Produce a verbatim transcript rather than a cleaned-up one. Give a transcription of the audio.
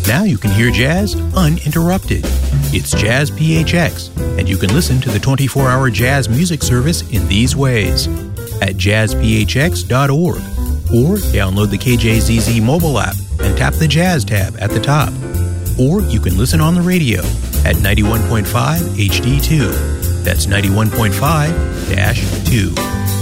Now you can hear jazz uninterrupted. It's Jazz P H X, and you can listen to the twenty-four hour jazz music service in these ways. At jazz p h x dot org, or download the K J Z Z mobile app and tap the Jazz tab at the top. Or you can listen on the radio at ninety-one point five H D two. That's ninety-one point five dash two.